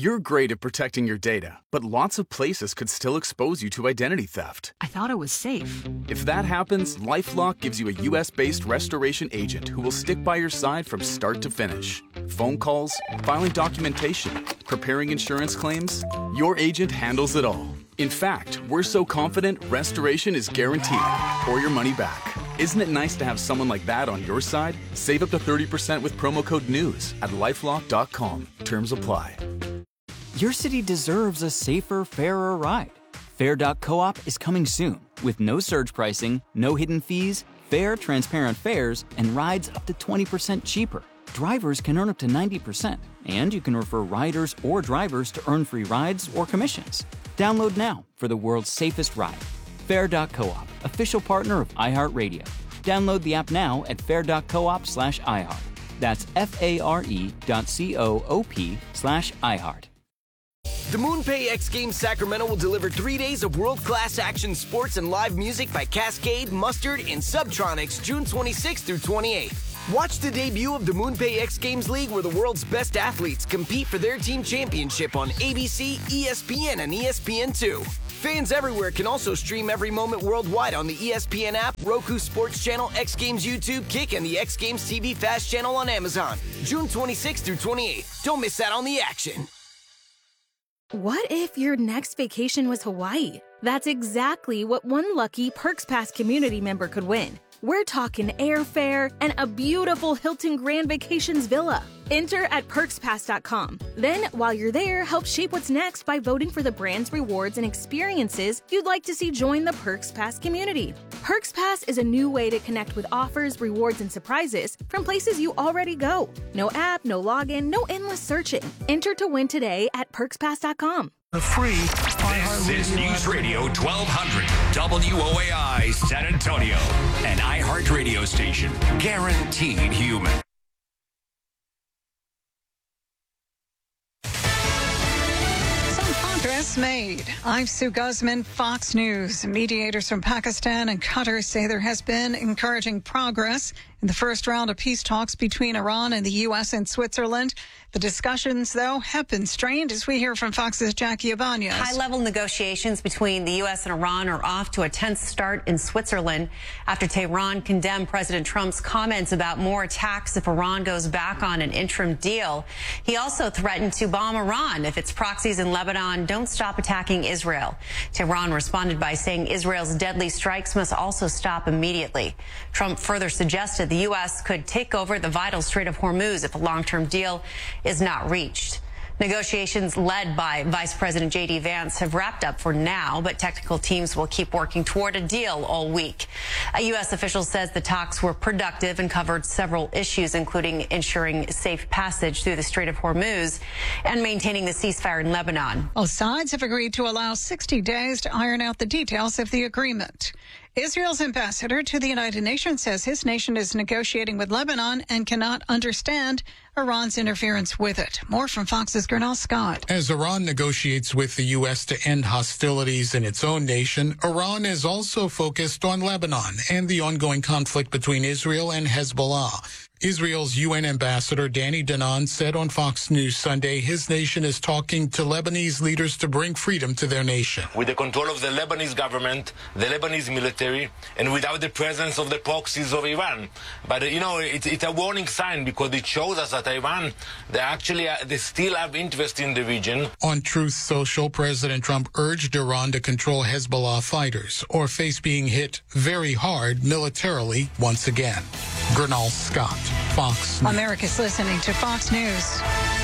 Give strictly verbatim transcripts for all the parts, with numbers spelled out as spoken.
You're great at protecting your data, but lots of places could still expose you to identity theft. I thought it was safe. If that happens, LifeLock gives you a U S-based restoration agent who will stick by your side from start to finish. Phone calls, filing documentation, preparing insurance claims, your agent handles it all. In fact, we're so confident restoration is guaranteed or your money back. Isn't it nice to have someone like that on your side? Save up to thirty percent with promo code NEWS at lifelock dot com. Terms apply. Your city deserves a safer, fairer ride. Fair dot coop is coming soon with no surge pricing, no hidden fees, fair, transparent fares, and rides up to twenty percent cheaper. Drivers can earn up to ninety percent, and you can refer riders or drivers to earn free rides or commissions. Download now for the world's safest ride. Fair dot coop, official partner of iHeartRadio. Download the app now at fair dot coop slash iHeart. That's F-A-R-E dot C-O-O-P slash iHeart. The MoonPay X Games Sacramento will deliver three days of world-class action sports and live music by Cascade, Mustard, and Subtronics June twenty-sixth through twenty-eighth. Watch the debut of the MoonPay X Games League where the world's best athletes compete for their team championship on A B C, E S P N, and E S P N two. Fans everywhere can also stream every moment worldwide on the E S P N app, Roku Sports Channel, X Games YouTube, Kick, and the X Games T V Fast Channel on Amazon. June twenty-sixth through twenty-eighth. Don't miss out on the action. What if your next vacation was Hawaii? That's exactly what one lucky Perks Pass community member could win. We're talking airfare and a beautiful Hilton Grand Vacations villa. Enter at perks pass dot com. Then, while you're there, help shape what's next by voting for the brands, rewards, and experiences you'd like to see join the Perks Pass community. Perks Pass is a new way to connect with offers, rewards, and surprises from places you already go. No app, no login, no endless searching. Enter to win today at perks pass dot com. The free This is News Radio twelve hundred W O A I San Antonio, an iHeart radio station, guaranteed human. Some progress made. I'm Sue Guzman, Fox News. Mediators from Pakistan and Qatar say there has been encouraging progress in the first round of peace talks between Iran and the U S and Switzerland. The discussions, though, have been strained, as we hear from Fox's Jackie Ibanez. High-level negotiations between the U S and Iran are off to a tense start in Switzerland after Tehran condemned President Trump's comments about more attacks if Iran goes back on an interim deal. He also threatened to bomb Iran if its proxies in Lebanon don't stop attacking Israel. Tehran responded by saying Israel's deadly strikes must also stop immediately. Trump further suggested the U S could take over the vital Strait of Hormuz if a long-term deal is not reached. Negotiations led by Vice President J D Vance have wrapped up for now, but technical teams will keep working toward a deal all week. A U S official says the talks were productive and covered several issues, including ensuring safe passage through the Strait of Hormuz and maintaining the ceasefire in Lebanon. Both sides have agreed to allow sixty days to iron out the details of the agreement. Israel's ambassador to the United Nations says his nation is negotiating with Lebanon and cannot understand Iran's interference with it. More from Fox's Gernal Scott. As Iran negotiates with the U S to end hostilities in its own nation, Iran is also focused on Lebanon and the ongoing conflict between Israel and Hezbollah. Israel's U N ambassador Danny Danon said on Fox News Sunday his nation is talking to Lebanese leaders to bring freedom to their nation. With the control of the Lebanese government, the Lebanese military, and without the presence of the proxies of Iran. But, you know, it, it's a warning sign because it shows us that Iran, they actually uh, they still have interest in the region. On Truth Social, President Trump urged Iran to control Hezbollah fighters or face being hit very hard militarily once again. Gernal Scott, Fox News. America's listening to Fox News.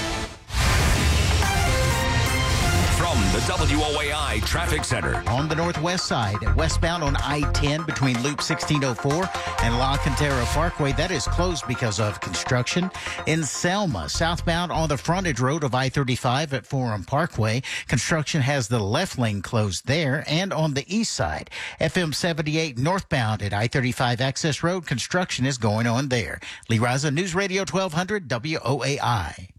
From the W O A I Traffic Center. On the northwest side, westbound on I ten between Loop sixteen oh four and La Cantera Parkway, that is closed because of construction. In Selma, southbound on the frontage road of I thirty-five at Forum Parkway, construction has the left lane closed there. And on the east side, F M seventy-eight northbound at I thirty-five Access Road, construction is going on there. Lee Raza, News Radio twelve hundred W O A I.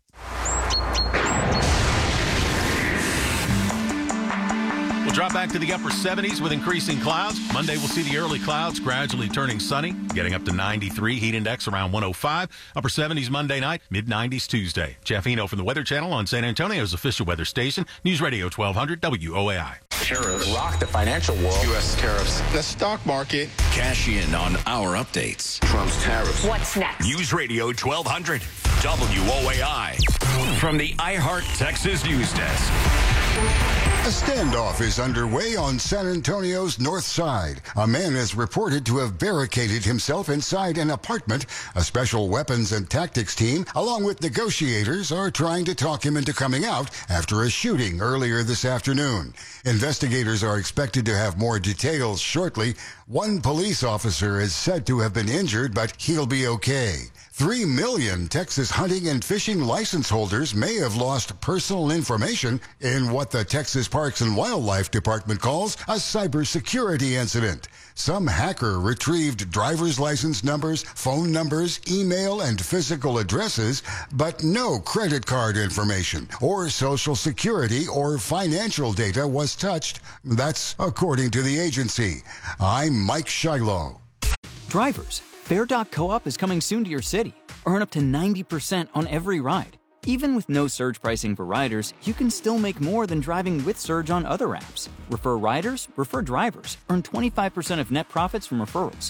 drop back to the upper seventies with increasing clouds. Monday, we'll see the early clouds gradually turning sunny, getting up to ninety-three. Heat index around one oh five. Upper seventies Monday night, mid nineties Tuesday. Jeff Eno from the Weather Channel on San Antonio's official weather station. News Radio twelve hundred W O A I. Tariffs rock the financial world. U S tariffs. The stock market. Cash in on our updates. Trump's tariffs. What's next? News Radio twelve hundred W O A I. From the iHeart Texas News Desk. A standoff is underway on San Antonio's north side. A man is reported to have barricaded himself inside an apartment. A special weapons and tactics team, along with negotiators, are trying to talk him into coming out after a shooting earlier this afternoon. Investigators are expected to have more details shortly. One police officer is said to have been injured, but he'll be okay. Three million Texas hunting and fishing license holders may have lost personal information in what the Texas Parks and Wildlife Department calls a cybersecurity incident. Some hacker retrieved driver's license numbers, phone numbers, email, and physical addresses, but no credit card information or social security or financial data was touched. That's according to the agency. I'm Mike Shiloh. Drivers, Fair dot coop is coming soon to your city. Earn up to ninety percent on every ride. Even with no surge pricing for riders, you can still make more than driving with Surge on other apps. Refer riders, refer drivers. Earn twenty-five percent of net profits from referrals.